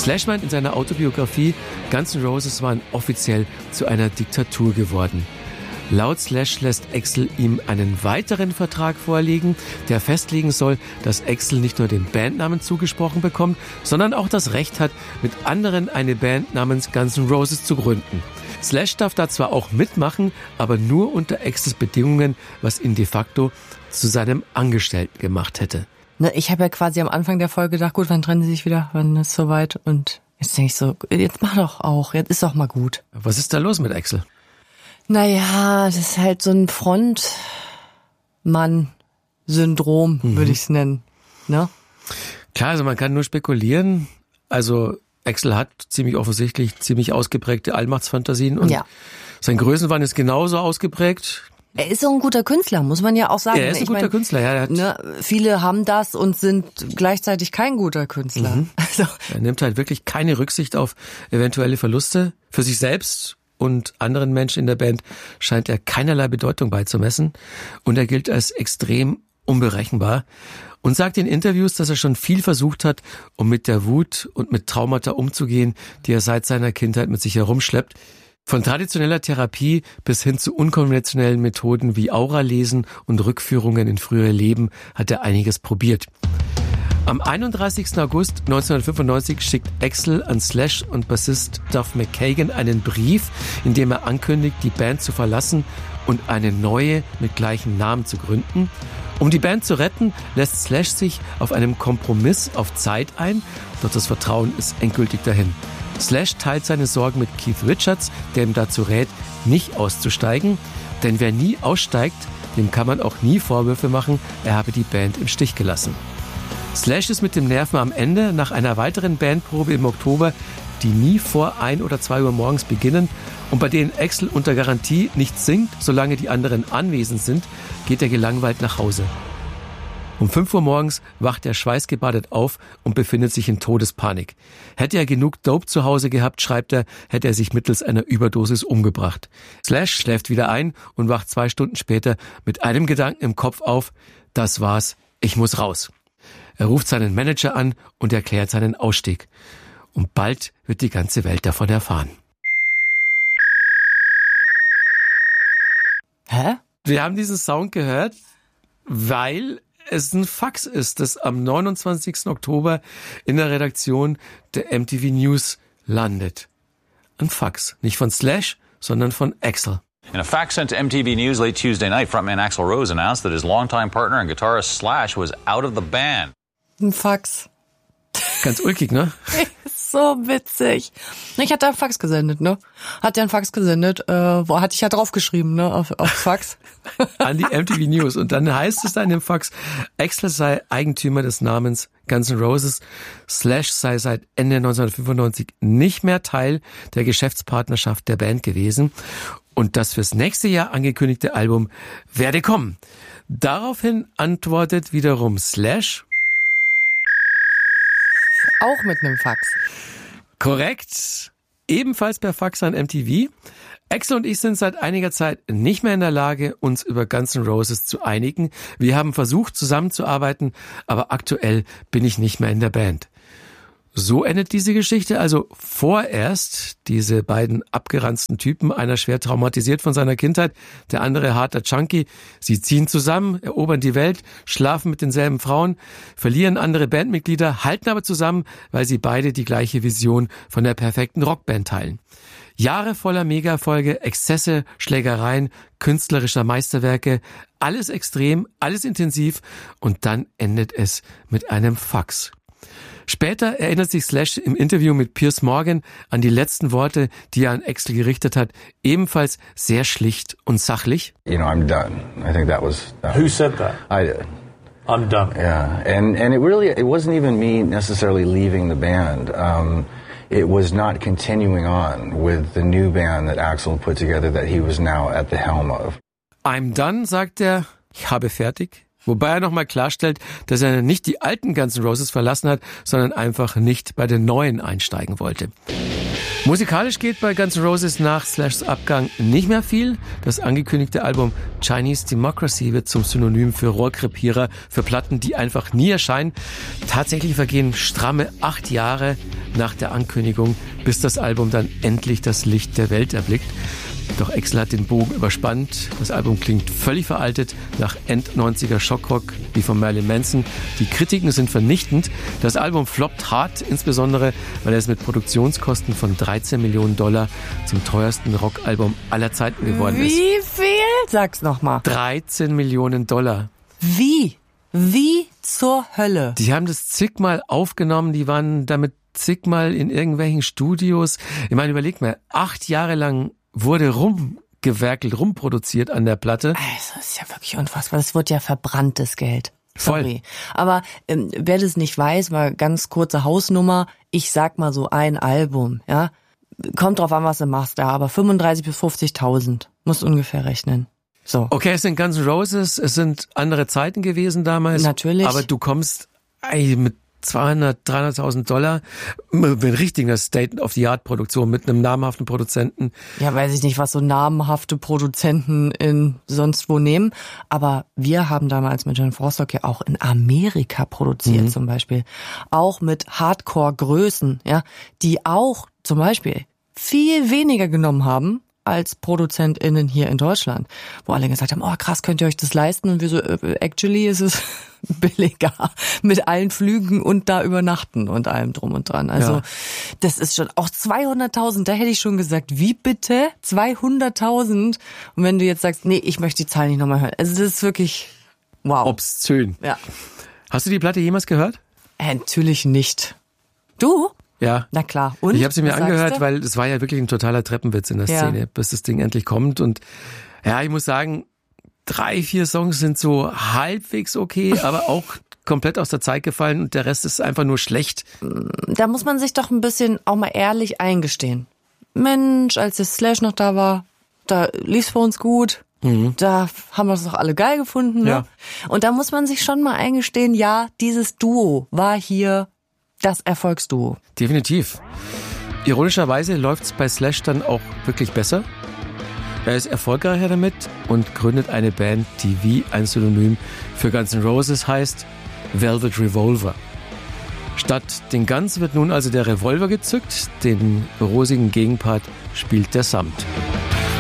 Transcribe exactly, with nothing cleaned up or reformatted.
Slash meint in seiner Autobiografie, Guns N' Roses waren offiziell zu einer Diktatur geworden. Laut Slash lässt Axl ihm einen weiteren Vertrag vorlegen, der festlegen soll, dass Axl nicht nur den Bandnamen zugesprochen bekommt, sondern auch das Recht hat, mit anderen eine Band namens Guns N' Roses zu gründen. Slash darf da zwar auch mitmachen, aber nur unter Axls Bedingungen, was ihn de facto zu seinem Angestellten gemacht hätte. Ne, ich habe ja quasi am Anfang der Folge gedacht, gut, wann trennen sie sich wieder, wann ist es soweit? Und jetzt denke ich so, jetzt mach doch auch, jetzt ist doch mal gut. Was ist da los mit Axl? Naja, das ist halt so ein Frontmann-Syndrom, mhm. würde ich es nennen. Ne? Klar, also man kann nur spekulieren. Also Axl hat ziemlich offensichtlich ziemlich ausgeprägte Allmachtsfantasien und ja. sein Größenwahn ist genauso ausgeprägt. Er ist so ein guter Künstler, muss man ja auch sagen. Er ist ein ich guter mein, Künstler, ja. Er hat ne, viele haben das und sind gleichzeitig kein guter Künstler. Mhm. Also. Er nimmt halt wirklich keine Rücksicht auf eventuelle Verluste für sich selbst. Und anderen Menschen in der Band scheint er keinerlei Bedeutung beizumessen. Und er gilt als extrem unberechenbar und sagt in Interviews, dass er schon viel versucht hat, um mit der Wut und mit Traumata umzugehen, die er seit seiner Kindheit mit sich herumschleppt. Von traditioneller Therapie bis hin zu unkonventionellen Methoden wie Auralesen und Rückführungen in frühere Leben hat er einiges probiert. Am einunddreißigsten August neunzehnhundertfünfundneunzig schickt Axl an Slash und Bassist Duff McKagan einen Brief, in dem er ankündigt, die Band zu verlassen und eine neue mit gleichem Namen zu gründen. Um die Band zu retten, lässt Slash sich auf einem Kompromiss auf Zeit ein, doch das Vertrauen ist endgültig dahin. Slash teilt seine Sorgen mit Keith Richards, der ihm dazu rät, nicht auszusteigen, denn wer nie aussteigt, dem kann man auch nie Vorwürfe machen, er habe die Band im Stich gelassen. Slash ist mit dem Nerven am Ende. Nach einer weiteren Bandprobe im Oktober, die nie vor ein oder zwei Uhr morgens beginnen und bei denen Axl unter Garantie nicht singt, solange die anderen anwesend sind, geht er gelangweilt nach Hause. Um fünf Uhr morgens wacht er schweißgebadet auf und befindet sich in Todespanik. Hätte er genug Dope zu Hause gehabt, schreibt er, hätte er sich mittels einer Überdosis umgebracht. Slash schläft wieder ein und wacht zwei Stunden später mit einem Gedanken im Kopf auf: Das war's, ich muss raus. Er ruft seinen Manager an und erklärt seinen Ausstieg. Und bald wird die ganze Welt davon erfahren. Hä? Wir haben diesen Sound gehört, weil es ein Fax ist, das am neunundzwanzigsten Oktober in der Redaktion der M T V News landet. Ein Fax, nicht von Slash, sondern von Axl. In a fax sent to M T V News late Tuesday night, frontman Axl Rose announced that his longtime partner and guitarist Slash was out of the band. Ein Fax. Ganz ulkig, ne? So witzig. Ich hatte einen Fax gesendet, ne? Hat der einen Fax gesendet, äh, wo hatte ich ja draufgeschrieben, ne? Auf, auf Fax. An die M T V News. Und dann heißt es da in dem Fax, Axl sei Eigentümer des Namens Guns N' Roses. Slash sei seit Ende neunzehnhundertfünfundneunzig nicht mehr Teil der Geschäftspartnerschaft der Band gewesen. Und das fürs nächste Jahr angekündigte Album werde kommen. Daraufhin antwortet wiederum Slash. Auch mit einem Fax. Korrekt. Ebenfalls per Fax an M T V. Axl und ich sind seit einiger Zeit nicht mehr in der Lage, uns über Guns N' Roses zu einigen. Wir haben versucht, zusammenzuarbeiten, aber aktuell bin ich nicht mehr in der Band. So endet diese Geschichte also vorerst. Diese beiden abgeranzten Typen, einer schwer traumatisiert von seiner Kindheit, der andere harter Junkie. Sie ziehen zusammen, erobern die Welt, schlafen mit denselben Frauen, verlieren andere Bandmitglieder, halten aber zusammen, weil sie beide die gleiche Vision von der perfekten Rockband teilen. Jahre voller Mega-Erfolge, Exzesse, Schlägereien, künstlerischer Meisterwerke, alles extrem, alles intensiv und dann endet es mit einem Fax. Später erinnert sich Slash im Interview mit Piers Morgan an die letzten Worte, die er an Axl gerichtet hat, ebenfalls sehr schlicht und sachlich. You know, I'm done. I think that was... Uh, Who said that? I did. I'm done. Yeah, and and it really, it wasn't even me necessarily leaving the band. Um, it was not continuing on with the new band that Axl put together that he was now at the helm of. I'm done, sagt er, ich habe fertig. Wobei er nochmal klarstellt, dass er nicht die alten Guns N' Roses verlassen hat, sondern einfach nicht bei den neuen einsteigen wollte. Musikalisch geht bei Guns N' Roses nach Slashs Abgang nicht mehr viel. Das angekündigte Album Chinese Democracy wird zum Synonym für Rohrkrepierer, für Platten, die einfach nie erscheinen. Tatsächlich vergehen stramme acht Jahre, nach der Ankündigung, bis das Album dann endlich das Licht der Welt erblickt. Doch Axl hat den Bogen überspannt. Das Album klingt völlig veraltet nach End-neunziger Schockrock wie von Marilyn Manson. Die Kritiken sind vernichtend. Das Album floppt hart, insbesondere weil es mit Produktionskosten von dreizehn Millionen Dollar zum teuersten Rockalbum aller Zeiten geworden ist. Wie viel? Sag's nochmal. dreizehn Millionen Dollar. Wie? Wie zur Hölle? Die haben das zigmal aufgenommen, die waren damit zigmal in irgendwelchen Studios. Ich meine, überleg mal, acht Jahre lang wurde rumgewerkelt, rumproduziert an der Platte. Also, das ist ja wirklich unfassbar. Das wird ja verbranntes Geld. Voll. Sorry. Aber ähm, wer das nicht weiß, mal ganz kurze Hausnummer. Ich sag mal so ein Album, ja. Kommt drauf an, was du machst, ja. Aber fünfunddreißig bis fünfzigtausend. Musst ungefähr rechnen. So. Okay, es sind Guns N' Roses, es sind andere Zeiten gewesen damals. Natürlich. Aber du kommst ey, mit zweihundert, dreihunderttausend Dollar mit richtiger State-of-the-Art-Produktion, mit einem namhaften Produzenten. Ja, weiß ich nicht, was so namhafte Produzenten in sonst wo nehmen. Aber wir haben damals mit Jen Forstock ja auch in Amerika produziert, mhm. zum Beispiel. Auch mit Hardcore-Größen, ja, die auch zum Beispiel viel weniger genommen haben als ProduzentInnen hier in Deutschland, wo alle gesagt haben, oh krass, könnt ihr euch das leisten? Und wir so, actually ist es billiger mit allen Flügen und da übernachten und allem drum und dran. Also ja. Das ist schon, auch zweihunderttausend, da hätte ich schon gesagt, wie bitte? zweihunderttausend? Und wenn du jetzt sagst, nee, ich möchte die Zahl nicht nochmal hören. Also das ist wirklich, wow. Obszön. Ja. Hast du die Platte jemals gehört? Äh, natürlich nicht. Du? Ja. Na klar. Und? Ich habe sie mir Was angehört, weil es war ja wirklich ein totaler Treppenwitz in der ja. Szene, bis das Ding endlich kommt. Und ja, ich muss sagen, drei, vier Songs sind so halbwegs okay, aber auch komplett aus der Zeit gefallen und der Rest ist einfach nur schlecht. Da muss man sich doch ein bisschen auch mal ehrlich eingestehen. Mensch, als der Slash noch da war, da lief's für uns gut. Mhm. Da haben wir es doch alle geil gefunden. Ne? Ja. Und da muss man sich schon mal eingestehen, ja, dieses Duo war hier das Erfolgsduo. Definitiv. Ironischerweise läuft's bei Slash dann auch wirklich besser. Er ist erfolgreicher damit und gründet eine Band, die wie ein Synonym für Guns N' Roses heißt, Velvet Revolver. Statt den Guns wird nun also der Revolver gezückt, den rosigen Gegenpart spielt der Samt.